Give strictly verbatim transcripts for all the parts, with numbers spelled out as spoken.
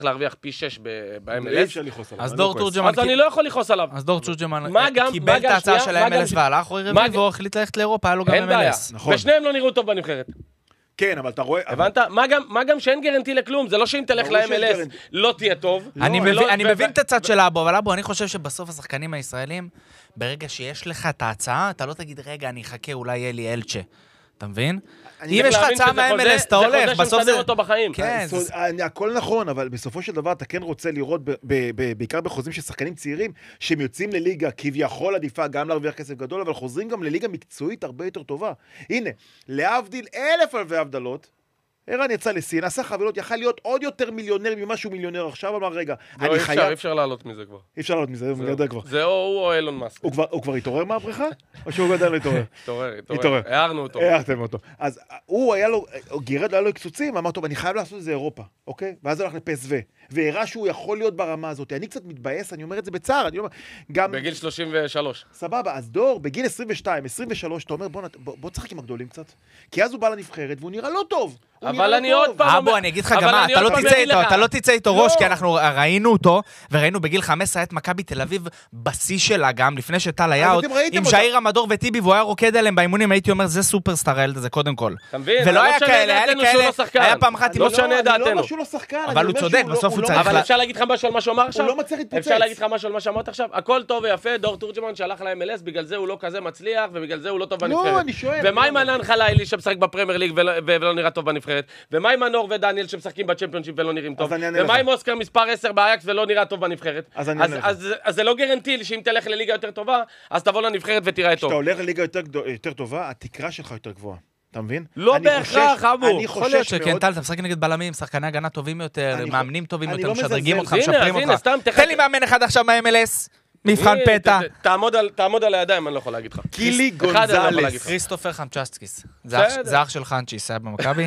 להרוויח פי שש ב-אם אל אס. אי אפשר לכעוס עליו. אז דור תורג'מן... אז אני לא יכול לכעוס עליו. אז דור תורג'מן גם- קיבל מה את גם ההצעה שנייה, של מה ה-אם אל אס גם- והלך, רועי מה רביבו החליט ללכת לאירופה, היה לו גם אין אם בעיה. אל אס. נכון. ושניהם לא נראו טוב בנבחרת. כן, אבל אתה רואה... הבנת? מה גם- מה גם שאין גרנטי לכלום, זה לא שאם תלך ברור ל-אם אל אס שיש גרנטי. לא תהיה טוב. אני לא, מבין- ולא- אני ו- מבין ו- את הצד של אבו, אבל אבו, אני חושב שבסוף השחקנים הישראלים, ברגע שיש לך את ההצעה, אתה לא תגיד, רגע, אני אחכה, אולי יהיה לי אלצ'ה. אתה מבין? אני אם יש לך להבין הצעה שזה מה-אם אל חוזה- אס, אתה זה הולך, חוזה בסוף שמסדר זה... אותו בחיים. כן, זאת- זה- אני- הכל נכון, אבל בסופו של דבר אתה כן רוצה לראות, ב- ב- ב- בעיקר בחוזים של שחקנים צעירים, שהם יוצאים לליגה כביכול עדיפה גם להרוויח כסף גדול, אבל חוזרים גם לליגה מקצועית הרבה יותר טובה. הנה, להבדיל אלף אלפי הבדלות, ערן יצא לסין, עשה חבילות, יכל להיות עוד יותר מיליונר ממה שהוא מיליונר עכשיו, אבל רגע, לא, אני אי אפשר, חייב... אי אפשר לעלות מזה כבר. אי אפשר לעלות מזה, הוא גדל כבר. זה או הוא או אילון מאסק. הוא כבר- הוא כבר התעורר מהבריכה? או שהוא גדל להתעורר? התעורר, התעורר. התעורר. הערנו אותו. הערתם אותו. אז הוא היה לו, גירד היה לו קצוצים, אמר, טוב, אני חייב לעשות את זה אירופה, אוקיי? ואז הלך לפס ו. והראה שהוא יכול להיות ברמה הזאת. אני קצת מתבאס, אני אומר את זה בצער, אני אומר, גם... בגיל שלושים ושלוש. סבבה, אז דור, בגיל עשרים ושתיים, עשרים ושלוש, אתה אומר, בוא, נת- בוא, בוא תשחק עם הגדולים קצת. כי אז הוא בא לנבחרת, והוא נראה לא טוב. הוא אבל נראה לא אני טוב. עוד פעם- אבו, אני אגיד לך אבל גם מה, אני אתה עוד לא פעם תצא אגיד איתו, לך. אתה לא תצא איתו לא. ראש, כי אנחנו ראינו אותו, וראינו בגיל חמש עשרה את מכבי תל אביב בשיא שלה גם, לפני שטל היה אז עוד, אתם ראיתם עם אותה. ז'איר המדור וטיבי, והוא היה רוקד עליהם באימונים, הייתי אומר, זה סופרסטאר הילד הזה קודם כל. אתה מבין? ולא לא היה משנה כאלה, היה לי דעתנו שהוא כאלה, לא שחקן. היה פעם אחת עם לא עוד- משנה אני לא דעתנו. אומר שהוא לא שחקן, אבל אני הוא אומר צודק, שהוא לא- בסוף הוא לא- צריך אבל לה- אפשר להגיד לך משהו על מה שהוא אמר עכשיו? הוא לא מצליח להתפוצץ. אפשר להגיד לך משהו על מה שאמרת עכשיו? הכל טוב ויפה, דור תורג'מן שהלך ל-אם אל אס, בגלל זה הוא לא כזה מצליח, ובגלל זה הוא לא טוב בנבחרת. לא, אני שואל. ומה אני עם לא- ענן חלילי שמשחק בפרמייר ליג ולא- ולא נראה טוב בנבחרת? ומה עם הנור ודניאל שמשחקים בצ'מפיונשיפ ולא נראים טוב? אני אענה ומה לך. עם אוסקר מספר עשר באייקס ולא נראה טוב בנבחרת? אז אני אז- אענה לך. אז אז זה לא גרנטי שאם תלך לליגה יותר טובה, אז תבוא לנבחרת ותראה טוב. כשאתה הולך לליגה יותר גדול- יותר טובה, התקרה שלך יותר גבוהה. אתה מבין? לא אני בהכרח, חושש- אבו. אני יכול להיות חושש שכן, מאוד... טל, אתה משחק נגד בלמים, שחקני הגנה טובים יותר, אני מאמנים טובים אני יותר, לא משדרגים מזלזל. אותך, הנה, משפרים אז הנה, אותך. סתם תחכה. תן לי מאמן אחד עכשיו מה-אם אל אס, מבחן הנה, פתע. ת- ת- תעמוד על- תעמוד על הידיים, אני לא יכול להגיד לך. קילי אחד אני לא יכול גונזלס. להגיד לך. כריסטופר חמצ'סקיס. זה אח- בסדר. זה אח של חנצ'יס, היה במכבי.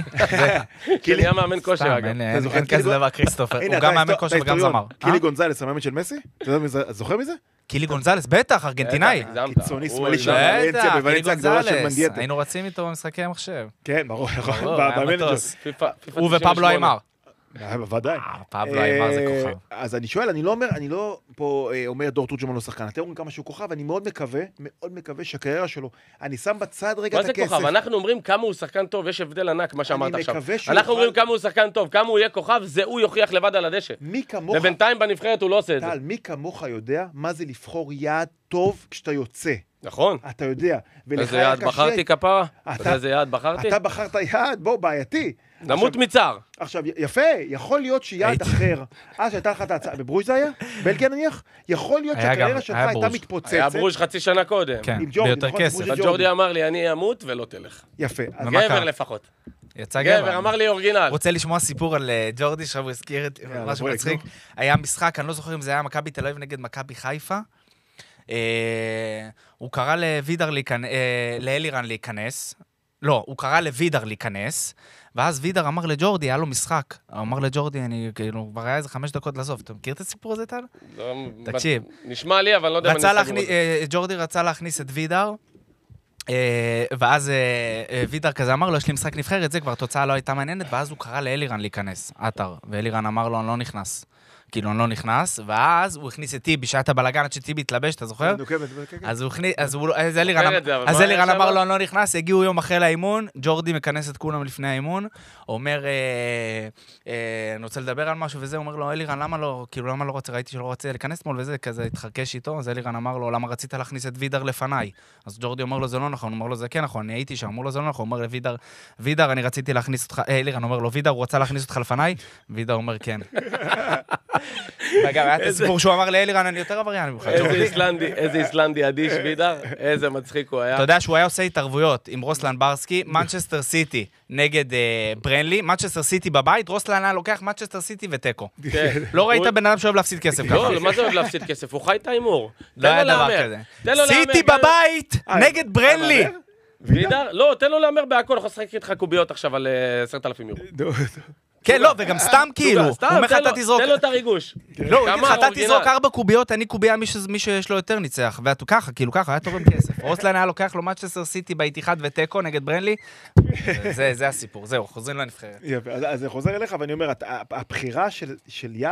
כי נהיה מאמן כושר, סתם, אגב. אין- אתה אין זוכר אין את קילי כזה גונ- דבר כריסטופר. הנה, הוא אתה גם מאמן היסטור- כושר אתה וגם היסטוריון. זמר. קילי אה? גונזלס, המאמן של מסי? אתה יודע מזה- אתה זוכר מזה? קילי גונזלס, בטח, ארגנטינאי. בטח, הגזמת. קיצוני הוא- שמאלי זה- שם. ולנסיה, בטח, קילי בוולנסיה הגדולה של גונזלס. מנדיאטה. היינו רצים איתו במשחקי המחשב. כן, ברור, נכון. ברור, ב- היה במנג'ר. מטוס. פיפא- פיפא הוא תשעים ופבלו ושמונה. איימר. אה, בוודאי. אה, פבלו איימר זה אה, כוכב. אז אני שואל, אני לא אומר, אני לא פה אה, אומר דור תורג'מן לא שחקן. אתם אומרים כמה שהוא כוכב, אני מאוד מקווה, מאוד מקווה שהקריירה שלו, אני שם בצד רגע מה את זה הכסף. כוכב? אנחנו אומרים כמה הוא שחקן טוב, יש הבדל ענק, מה שאמרת עכשיו. מקווה שהוא אנחנו יוכל- אומרים כמה הוא שחקן טוב, כמה הוא יהיה כוכב, זה הוא יוכיח לבד על הדשא. מי כמוך, ובינתיים בנבחרת הוא לא עושה את זה. טל, מי כמוך יודע מה זה לבחור יעד טוב כשאתה יוצא. נכון. אתה יודע. ולך איזה היה יעד קשה. בחרתי כפרה? אתה אתה- יודע איזה יעד בחרתי? אתה בחרת יעד, בוא, בעייתי. נמות עכשיו- מצער. עכשיו, יפה, יכול להיות שיעד הייתי. אחר, אז שהייתה לך את ההצעה, בברוז' זה היה? בלגיה נניח? יכול להיות היה שהקריירה גם- שלך היה הייתה ברוז'. מתפוצצת. היה ברוז' חצי שנה קודם. כן, עם ג'ורדי, ביותר נכון? כסף. ברוז' אבל ג'ורדי. ג'ורדי אמר לי, אני אמות ולא תלך. יפה. אז ומה קרה? גבר לפחות. יצא גבר, גבר. אמר לי אורגינל. רוצה לשמוע סיפור על אה, ג'ורדי, עכשיו הוא הזכיר את יאללה, משהו בואי, מצחיק. נו. היה משחק, אני לא זוכר אם זה היה מכבי תל אביב נגד מכבי חיפה. אה, הוא קרא לוידר להיכנס, אה, לאלירן להיכנס. לא, הוא קרא לוידר להיכנס, ואז וידר אמר לג'ורדי, היה לו משחק. הוא אמר לג'ורדי, אני כאילו, כבר היה איזה חמש דקות לעזוב. אתה מכיר את הסיפור הזה, טל? לא, תקשיב. נשמע לי, אבל לא יודע אם רצה אני סגור להכניס, על זה. אה, ג'ורדי רצה להכניס את וידר, אה, ואז אה, אה, וידר כזה אמר לו, יש לי משחק נבחרת, זה כבר תוצאה לא הייתה מעניינת, ואז הוא קרא לאלירן להיכנס, עטר, ואלירן אמר לו, אני לא נכנס. כאילו, אני לא נכנס, ואז הוא הכניס את טיבי, שהיה את הבלגן עד שטיבי התלבש, אתה זוכר? מדוקבת, כן, כן. אז הוא הכניס, אז הוא- אז אלירן זוכר את זה, אבל אז מה אלירן היה אמר שם? לו, אני לא נכנס, הגיעו יום אחרי לאימון, ג'ורדי מכנס את כולם לפני האימון, אומר, אה, אה, אני רוצה לדבר על משהו וזה, הוא אומר לו, אלירן, למה לא, כאילו, למה לא רוצה, ראיתי שלא רוצה להיכנס אתמול וזה, כזה התחרקש איתו, אז אלירן אמר לו, למה רצית להכניס את וידר לפניי? אז ג'ורדי אומר לו, זה לא נכון, הוא אומר לו, זה כן נכון, אני הייתי שם, אמר לו, זה לא נכון, הוא אומר לוידר, וידר, אני רציתי להכניס אותך, אה, אלירן אומר לו, וידר, הוא רצה להכניס אותך לפניי? וידר אומר, כן. וגם היה את הסיפור שהוא אמר לאלירן, אני יותר עבריין ממך. איזה איסלנדי, איזה איסלנדי אדיש וידר, איזה מצחיק הוא היה. אתה יודע שהוא היה עושה התערבויות עם רוסלן ברסקי, מנצ'סטר סיטי נגד אה, ברנלי, מנצ'סטר סיטי בבית, רוסלן היה לוקח מנצ'סטר סיטי ותיקו. כן. לא ראית הוא- בן אדם שאוהב להפסיד כסף ככה. לא, מה זה עוד להפסיד כסף? הוא חי את ההימור. לא תן היה לו דבר להמר. כזה. תן לו סיטי להמר, גם- בבית אה, נגד ברנלי. אתה וידר? לא, תן לו להמר בהכל, יכול לשחק איתך קוביות עכשיו על אה, עשרת אלפים יורו. נו, כן, לא, וגם סתם כאילו. סתם, הוא אומר לך, תן אתה לו- תזרוק. תן לו את הריגוש. לא, הוא יגיד לך, כמה אתה אורגינל. תזרוק ארבע קוביות, אני קובייה, מי ש- מי שיש לו יותר ניצח. ואתה ככה, כאילו ככה, היה תורם כסף. רוסלן היה לוקח לו מנצ'סטר סיטי באיתיחד ותיקו נגד ברנלי. זה זה הסיפור, זהו, חוזרים לנבחרת. יפה, אז אז זה חוזר אליך, ואני אומר, את- הבחירה של של יעד